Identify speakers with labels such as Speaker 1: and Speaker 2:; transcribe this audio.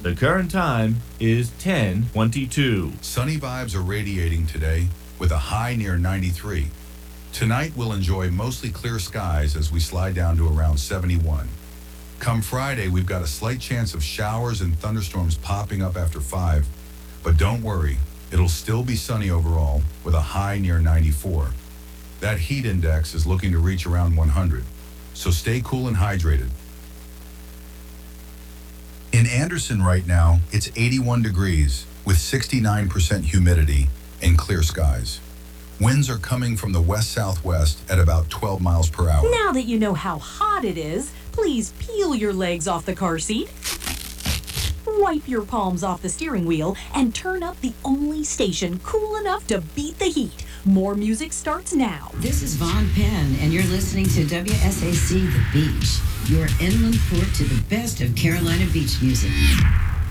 Speaker 1: The current time is 10:22.
Speaker 2: Sunny vibes are radiating today with a high near 93. Tonight we'll enjoy mostly clear skies as we slide down to around 71. Come Friday, we've got a slight chance of showers and thunderstorms popping up after 5. But don't worry, it'll still be sunny overall with a high near 94. That heat index is looking to reach around 100, so stay cool and hydrated. In Anderson right now, it's 81 degrees with 69% humidity and clear skies. Winds are coming from the west-southwest at about 12 miles per hour.
Speaker 3: Now that you know how hot it is, please peel your legs off the car seat, wipe your palms off the steering wheel, and turn up the only station cool enough to beat the heat. More music starts now.
Speaker 4: This is Vaughn Penn, and you're listening to WSAC The Beach, your inland port to the best of Carolina beach music.